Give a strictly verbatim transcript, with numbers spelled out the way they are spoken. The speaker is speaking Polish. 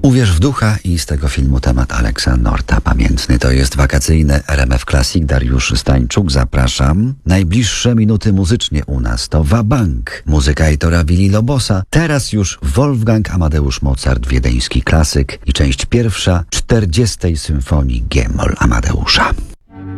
Uwierz w ducha i z tego filmu temat Aleksa Norta pamiętny. To jest wakacyjny R M F Classic. Dariusz Stańczuk, zapraszam. Najbliższe minuty muzycznie u nas to Wabank, muzyka Heitora Villa-Lobosa. Teraz już Wolfgang Amadeusz Mozart, wiedeński klasyk i część pierwsza czterdziestej symfonii G-moll Amadeusza.